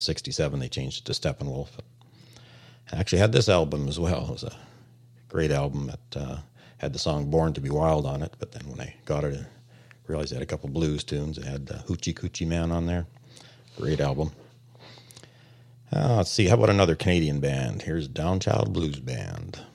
'67 they changed it to Steppenwolf. I actually had this album as well. It was a great album that had the song Born to be Wild on it, but then when I got it, I realized it had a couple blues tunes. It had Hoochie Coochie Man on there. Great album. Let's see, how about another Canadian band? Here's Downchild Blues Band.